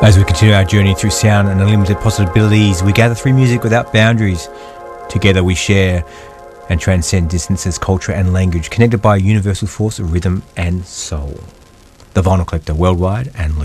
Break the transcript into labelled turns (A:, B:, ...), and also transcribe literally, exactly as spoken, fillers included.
A: As we continue our journey through sound and unlimited possibilities, we gather through music without boundaries. Together we share and transcend distances, culture and language, connected by a universal force of rhythm and soul. The Vinyl Collector, worldwide and